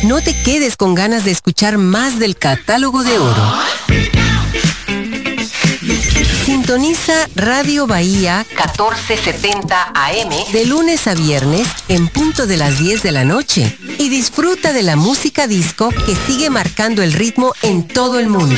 No te quedes con ganas de escuchar más del Catálogo de Oro. Sintoniza Radio Bahía 1470 AM de lunes a viernes en punto de las 10 de la noche y disfruta de la música disco que sigue marcando el ritmo en todo el mundo.